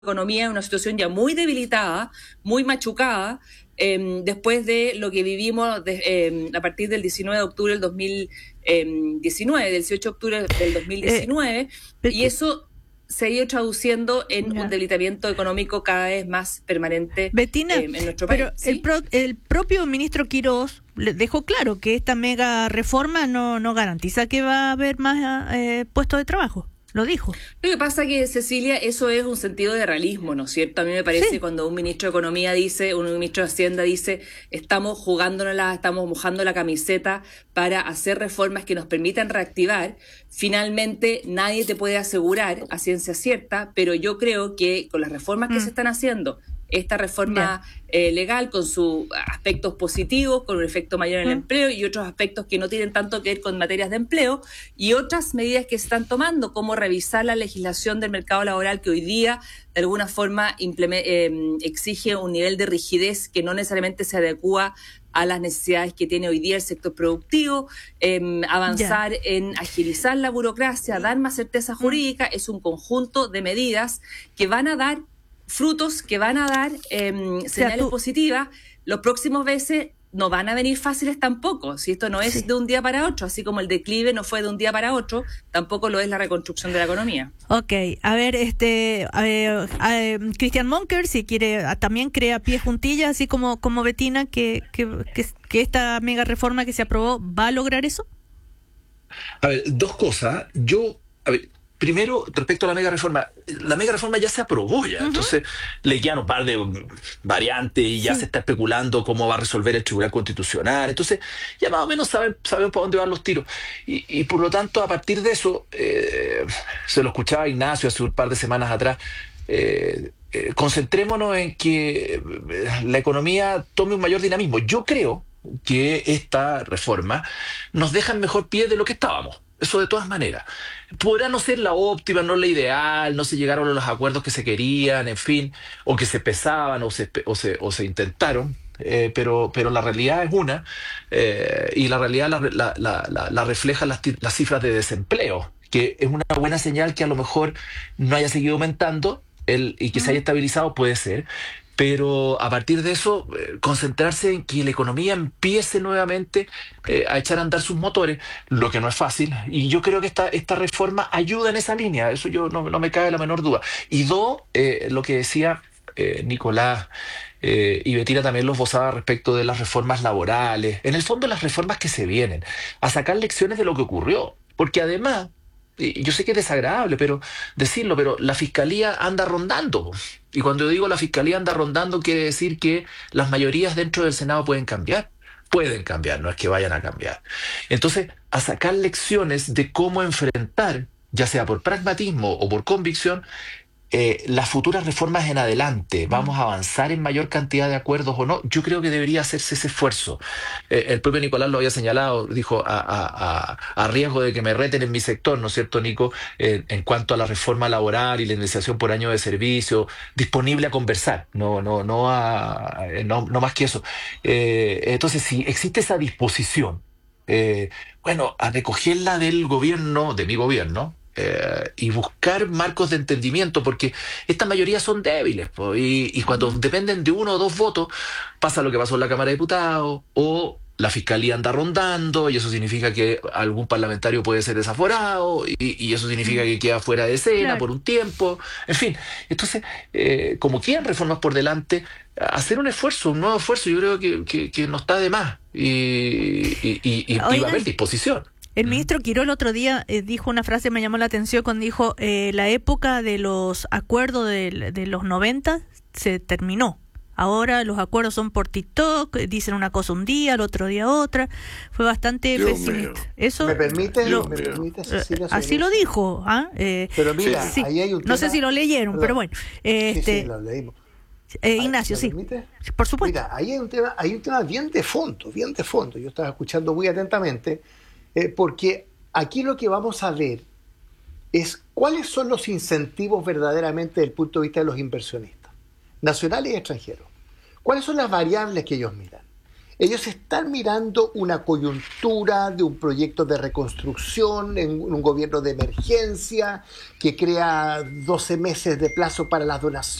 economía en una situación ya muy debilitada, muy machucada, después de lo que vivimos a partir del 19 de octubre del 2019, del 18 de octubre del 2019, y eso se ha ido traduciendo en un debilitamiento económico cada vez más permanente, Bettina, en nuestro país. pero ¿Sí? el propio ministro Quirós dejó claro que esta mega reforma no garantiza que va a haber más puestos de trabajo. Lo dijo. Lo que pasa que, Cecilia, eso es un sentido de realismo, ¿no es cierto? A mí me parece cuando un ministro de Economía dice, un ministro de Hacienda dice, estamos jugándonos estamos mojando la camiseta para hacer reformas que nos permitan reactivar. Finalmente, nadie te puede asegurar a ciencia cierta, pero yo creo que con las reformas que se están haciendo, esta reforma legal con sus aspectos positivos, con un efecto mayor en el empleo y otros aspectos que no tienen tanto que ver con materias de empleo y otras medidas que se están tomando, como revisar la legislación del mercado laboral que hoy día de alguna forma exige un nivel de rigidez que no necesariamente se adecúa a las necesidades que tiene hoy día el sector productivo, avanzar en agilizar la burocracia, dar más certeza jurídica, es un conjunto de medidas que van a dar frutos, que van a dar señales positivas. Los próximos meses no van a venir fáciles tampoco, si esto no es de un día para otro, así como el declive no fue de un día para otro, tampoco lo es la reconstrucción de la economía. Ok, a ver, Christian Monker, si quiere, también crea pie juntilla, así como Bettina, que esta mega reforma que se aprobó va a lograr eso. A ver, dos cosas. Primero, respecto a la mega reforma ya se aprobó ya, entonces le quedan un par de variantes y ya se está especulando cómo va a resolver el Tribunal Constitucional, entonces ya más o menos sabemos para dónde van los tiros, y por lo tanto a partir de eso, se lo escuchaba Ignacio hace un par de semanas atrás, concentrémonos en que la economía tome un mayor dinamismo. Yo creo que esta reforma nos deja en mejor pie de lo que estábamos. Eso de todas maneras. Podrá no ser la óptima, no la ideal, no se llegaron a los acuerdos que se querían, en fin, o que se pesaban o se intentaron, pero la realidad es una, y la realidad la reflejan las cifras de desempleo, que es una buena señal que a lo mejor no haya seguido aumentando y que se haya estabilizado, puede ser. Pero a partir de eso, concentrarse en que la economía empiece nuevamente a echar a andar sus motores, lo que no es fácil. Y yo creo que esta reforma ayuda en esa línea, eso yo no me cabe la menor duda. Y lo que decía Nicolás y Bettina también lo esbozaba respecto de las reformas laborales, en el fondo las reformas que se vienen, a sacar lecciones de lo que ocurrió. Porque además, y yo sé que es desagradable decirlo, pero la fiscalía anda rondando. Y cuando yo digo la fiscalía anda rondando, quiere decir que las mayorías dentro del Senado pueden cambiar. Pueden cambiar, no es que vayan a cambiar. Entonces, a sacar lecciones de cómo enfrentar, ya sea por pragmatismo o por convicción, las futuras reformas en adelante. ¿Vamos a avanzar en mayor cantidad de acuerdos o no? Yo creo que debería hacerse ese esfuerzo. El propio Nicolás lo había señalado, dijo, a riesgo de que me reten en mi sector, ¿no es cierto, Nico? En cuanto a la reforma laboral y la indemnización por año de servicio, disponible a conversar, no más que eso. Entonces, si existe esa disposición, a recogerla del gobierno, de mi gobierno, y buscar marcos de entendimiento, porque estas mayorías son débiles, y cuando dependen de uno o dos votos, pasa lo que pasó en la Cámara de Diputados, o la Fiscalía anda rondando, y eso significa que algún parlamentario puede ser desaforado, y eso significa que queda fuera de escena por un tiempo, en fin. Entonces, como quedan reformas por delante, hacer un nuevo esfuerzo, yo creo que no está de más, y va a haber disposición. El ministro Quirós el otro día dijo una frase, me llamó la atención, cuando dijo, la época de los acuerdos de los 90 se terminó. Ahora los acuerdos son por TikTok, dicen una cosa un día, el otro día otra. Fue bastante pesimista. Eso ¿Me permite, Cecilia? Así lo dijo. Pero mira, ahí hay un tema. No sé si lo leyeron, pero bueno. Sí, lo leímos. Ignacio, sí. Por supuesto. Mira, hay un tema bien de fondo. Yo estaba escuchando muy atentamente. Porque aquí lo que vamos a ver es cuáles son los incentivos verdaderamente desde el punto de vista de los inversionistas, nacionales y extranjeros. ¿Cuáles son las variables que ellos miran? Ellos están mirando una coyuntura de un proyecto de reconstrucción en un gobierno de emergencia que crea 12 meses de plazo para las donaciones